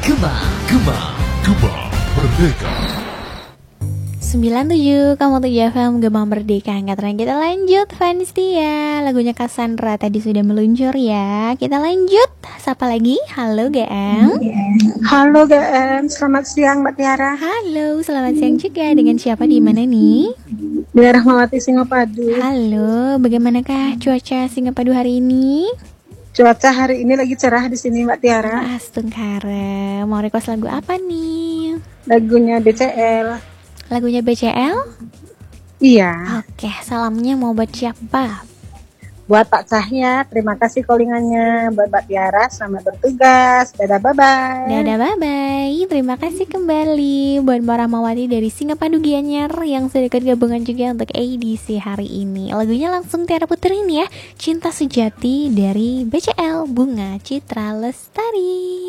Gema, Gema, Gema Merdeka. 97,7 FM Gema Merdeka. Angkatan kita lanjut fans dia. Lagunya Cassandra tadi sudah meluncur ya. Kita lanjut. Siapa lagi? Halo GM. Halo GM, selamat siang Mbak Tiara. Halo, selamat siang juga. Dengan siapa di mana nih? Dengan Rahmawati Singapadu. Halo, bagaimanakah cuaca Singapadu hari ini? Cuaca hari ini lagi cerah di sini Mbak Tiara. Astungkara. Mau request lagu apa nih? Lagunya BCL. Lagunya BCL? Iya. Oke, salamnya mau buat siapa? Buat Pak Cahya, terima kasih callingannya. Buat Mbak Tiara, selamat bertugas. Dadah, bye-bye. Dadah, bye-bye. Terima kasih kembali buat Mbak Rahmawati dari Singapadu Gianyar yang sudah ikut gabungan juga untuk edisi hari ini. Lagunya langsung Tiara puterin ya. Cinta Sejati dari BCL, Bunga Citra Lestari.